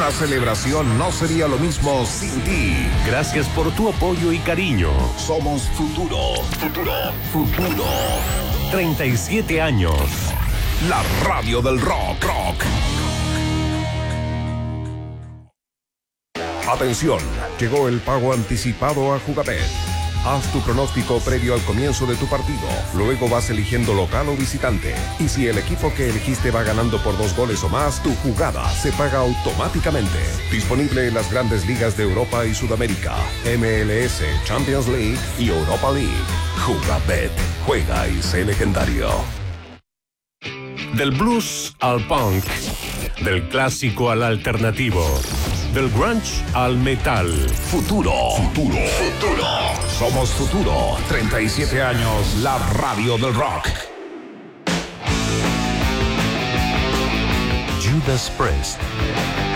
Esta celebración no sería lo mismo sin ti. Gracias por tu apoyo y cariño. Somos futuro. 37 años. La radio del rock. Atención, llegó el pago anticipado a Jugabet. Haz tu pronóstico previo al comienzo de tu partido. Luego vas eligiendo local o visitante. Y si el equipo que elegiste va ganando por 2 goles o más, tu jugada se paga automáticamente. Disponible en las grandes ligas de Europa y Sudamérica, MLS, Champions League y Europa League. Jugabet. Juega y sé legendario. Del blues al punk. Del clásico al alternativo. Del grunge al metal. Futuro. Somos futuro. 37 años, la radio del rock. Judas Priest.